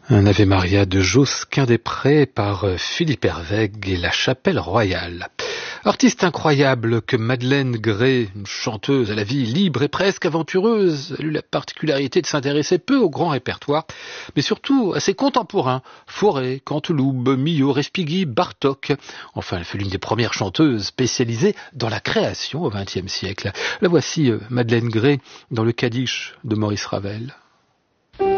Un Ave Maria de Josquin-des-Prés par Philippe Hervègue et la Chapelle Royale. Artiste incroyable que Madeleine Gray, une chanteuse à la vie libre et presque aventureuse, elle eut la particularité de s'intéresser peu au grand répertoire, mais surtout à ses contemporains, Fauré, Canteloube, Milhaud, Respighi, Bartók. Enfin, elle fut l'une des premières chanteuses spécialisées dans la création au XXe siècle. La voici, Madeleine Gray, dans le Kaddish de Maurice Ravel.